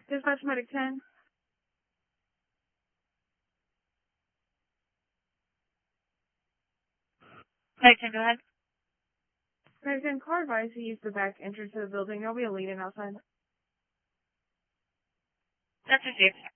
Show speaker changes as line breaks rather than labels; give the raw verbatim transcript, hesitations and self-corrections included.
Dispatch Medic ten.
Medic ten, go ahead.
Medic ten, car advised to use the back entrance of the building. There'll be a lead-in outside.
That's received.